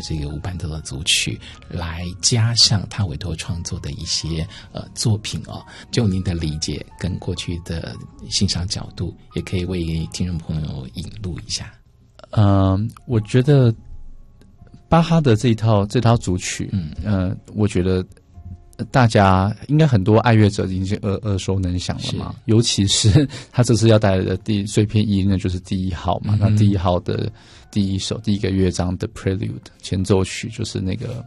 这个无伴奏的组曲，来加上他委托创作的一些作品哦。就您的理解跟过去的欣赏角度，也可以为听众朋友引路一下。 我觉得巴哈的这套组曲，我觉得大家应该很多爱乐者已经耳熟能详了嘛，尤其是他这次要带来的碎片一，那就是第1号嘛。那第1号的第1首第1个乐章的 Prelude 前奏曲就是那个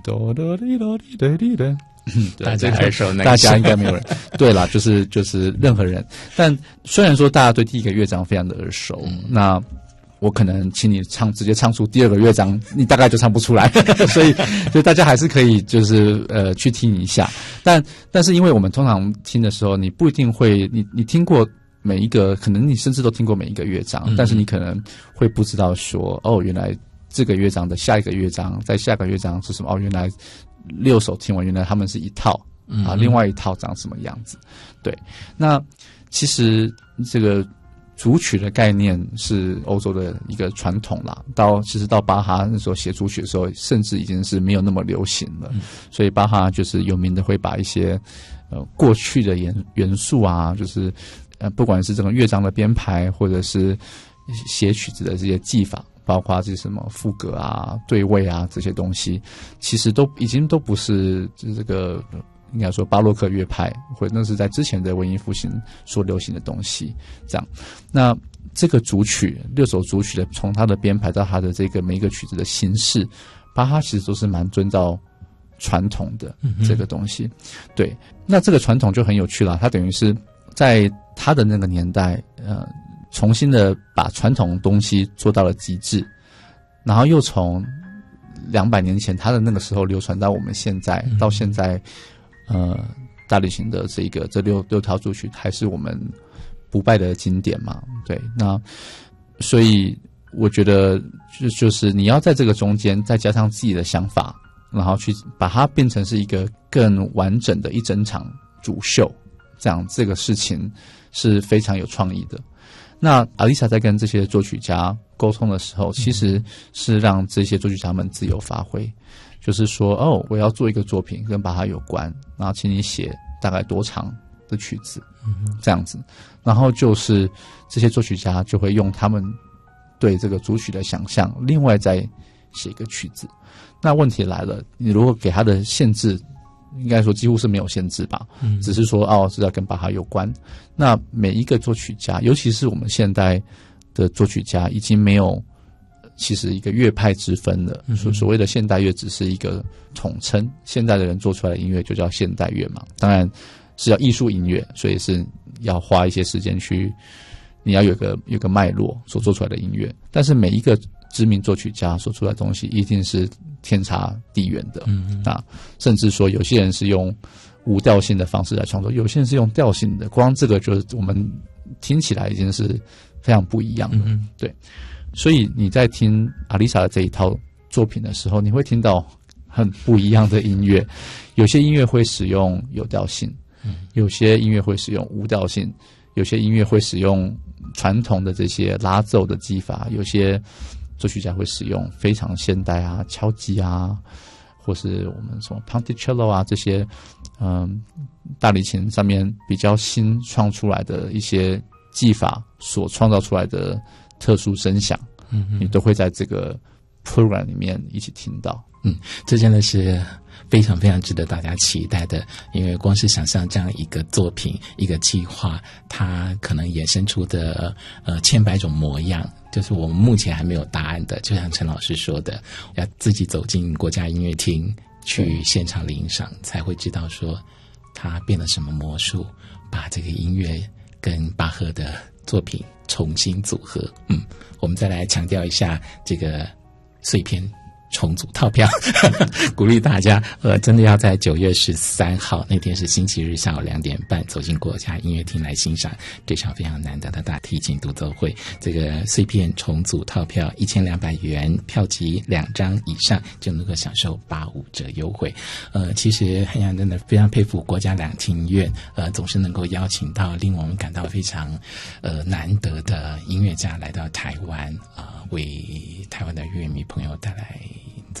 大家耳熟能详， 大家应该没有人对啦，就是任何人。但虽然说大家对第1个乐章非常的耳熟，那我可能请你直接唱出第2个乐章，你大概就唱不出来，所以大家还是可以就是去听一下。但是因为我们通常听的时候，你不一定会你听过每一个，可能你甚至都听过每一个乐章，但是你可能会不知道说原来这个乐章的下一个乐章在下个乐章是什么，原来6首听完，原来他们是一套另外一套长什么样子。对，那其实这个组曲的概念是欧洲的一个传统啦，其实到巴哈那时候写组曲的时候，甚至已经是没有那么流行了。所以巴哈就是有名的会把一些过去的元素啊，就是不管是这个乐章的编排，或者是写曲子的这些技法，包括这什么副歌啊、对位啊这些东西，其实已经都不是这个应该说巴洛克乐派，或者那是在之前的文艺复兴所流行的东西。这样，那这个组曲6首组曲的，从它的编排到它的这个每一个曲子的形式，巴哈其实都是蛮遵照传统的这个东西。对，那这个传统就很有趣了，它等于是在他的那个年代，重新的把传统东西做到了极致，然后又从200年前他的那个时候流传到我们现在，到现在。大旅行的这6条组曲还是我们不败的经典嘛。对，那所以我觉得就是你要在这个中间再加上自己的想法，然后去把它变成是一个更完整的一整场主秀，这个事情是非常有创意的。那阿丽莎在跟这些作曲家沟通的时候，其实是让这些作曲家们自由发挥，就是说我要做一个作品跟巴哈有关，然后请你写大概多长的曲子，这样子，然后就是这些作曲家就会用他们对这个组曲的想象，另外再写一个曲子。那问题来了，你如果给他的限制，应该说几乎是没有限制吧，只是说是要跟巴哈有关。那每一个作曲家，尤其是我们现代的作曲家，已经没有其实一个乐派之分了。所谓的现代乐只是一个统称，现代的人做出来的音乐就叫现代乐嘛。当然是要艺术音乐，所以是要花一些时间去，你要有个脉络所做出来的音乐。但是每一个知名作曲家所出来的东西一定是天差地远的。甚至说有些人是用无调性的方式来创作，有些人是用调性的，光这个就是我们听起来已经是非常不一样的。对，所以你在听阿丽莎的这一套作品的时候，你会听到很不一样的音乐。有些音乐会使用有调性，有些音乐会使用无调性，有些音乐会使用传统的这些拉奏的技法，有些作曲家会使用非常现代啊、敲击啊，或是我们什么 Ponticello 啊这些大提琴上面比较新创出来的一些技法所创造出来的特殊声响，你都会在这个 program 里面一起听到。 这真的是非常非常值得大家期待的，因为光是想象这样一个作品、一个计划，它可能衍生出的千百种模样，就是我们目前还没有答案的。就像陈老师说的，要自己走进国家音乐厅去现场领赏，才会知道说他变了什么魔术，把这个音乐跟巴赫的作品重新组合。我们再来强调一下这个碎片重组套票鼓励大家真的要在9月13号那天是星期日下午2点半走进国家音乐厅来欣赏这场非常难得的大提琴独奏会。这个碎片重组套票1200元，票级2张以上就能够享受85折优惠。其实很想真的非常佩服国家两厅院总是能够邀请到令我们感到非常难得的音乐家来到台湾为台湾的乐迷朋友带来